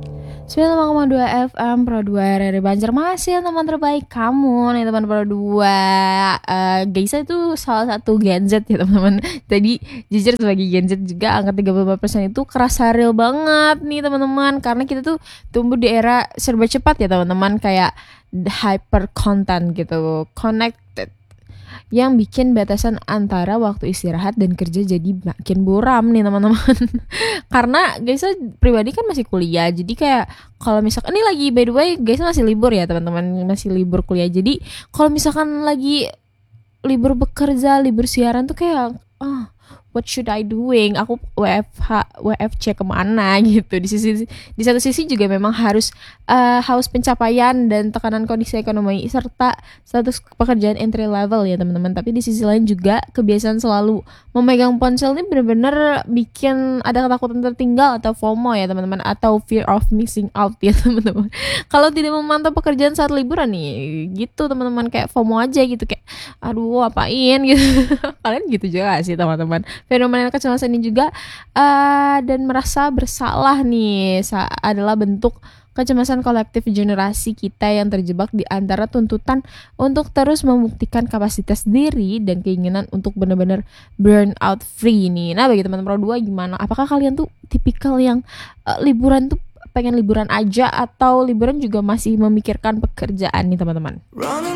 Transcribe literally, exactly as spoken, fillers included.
sembilan puluh lima koma dua F M Pro dua R R I Banjarmasin, teman terbaik kamu nih teman Pro dua. uh, Geisa itu salah satu Gen Z ya teman-teman. Jadi jujur sebagai Gen Z juga angka tiga puluh lima persen itu kerasa real banget nih teman-teman. Karena kita tuh tumbuh di era serba cepat ya teman-teman. Kayak hyper content gitu, connected, yang bikin batasan antara waktu istirahat dan kerja jadi makin buram nih teman-teman. Karena guys pribadi kan masih kuliah, jadi kayak kalau misalkan ini lagi by the way guys masih libur ya teman-teman, masih libur kuliah. Jadi kalau misalkan lagi libur bekerja, libur siaran tuh kayak ah, what should I doing? Aku W F H, W F C kemana gitu. Di sisi di satu sisi juga memang harus uh, haus pencapaian dan tekanan kondisi ekonomi serta status pekerjaan entry level ya teman-teman. Tapi di sisi lain juga kebiasaan selalu memegang ponsel ini benar-benar bikin ada ketakutan tertinggal atau FOMO ya teman-teman, atau fear of missing out ya teman-teman. Kalau tidak memantau pekerjaan saat liburan nih gitu teman-teman, kayak FOMO aja gitu, kayak aduh apain gitu. Kalian gitu juga gak sih teman-teman? Fenomena kecemasan ini juga uh, dan merasa bersalah nih sa- adalah bentuk kecemasan kolektif generasi kita yang terjebak di antara tuntutan untuk terus membuktikan kapasitas diri dan keinginan untuk benar-benar burn out free nih. Nah bagi teman-teman Pro dua gimana? Apakah kalian tuh tipikal yang uh, liburan tuh pengen liburan aja, atau liburan juga masih memikirkan pekerjaan nih teman-teman?